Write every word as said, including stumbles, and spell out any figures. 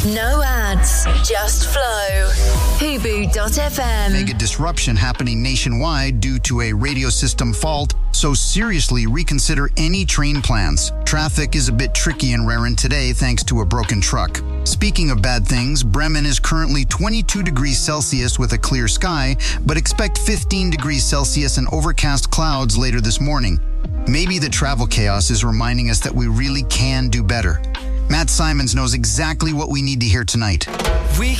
No ads, just flow. Hubu dot f m. Mega disruption happening nationwide due to a radio system fault, so seriously reconsider any train plans. Traffic is a bit tricky in Raren today thanks to a broken truck. Speaking of bad things, Bremen is currently twenty-two degrees Celsius with a clear sky, but expect fifteen degrees Celsius and overcast clouds later this morning. Maybe the travel chaos is reminding us that we really can do better. Matt Simons knows exactly what we need to hear tonight. We